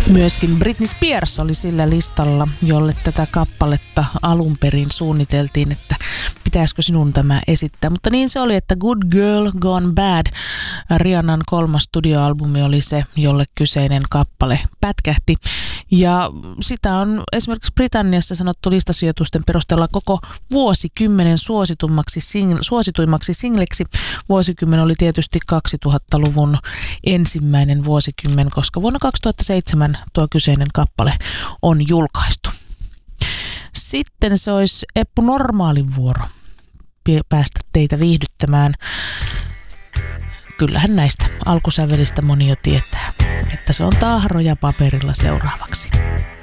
Myöskin Britney Spears oli sillä listalla, jolle tätä kappaletta alun perin suunniteltiin, että pitäisikö sinun tämä esittää. Mutta niin se oli, että Good Girl Gone Bad, Rihannan 3. studioalbumi oli se, jolle kyseinen kappale pätkähti. Ja sitä on esimerkiksi Britanniassa sanottu listasijoitusten perusteella koko vuosikymmenen suosituimmaksi singleksi. Vuosikymmen oli tietysti 2000-luvun ensimmäinen vuosikymmen, koska vuonna 2007 tuo kyseinen kappale on julkaistu. Sitten se olisi Eppu Normaalin vuoro päästä teitä viihdyttämään. Kyllähän näistä alkusävelistä moni jo tietää, että se on tahroja paperilla seuraavaksi.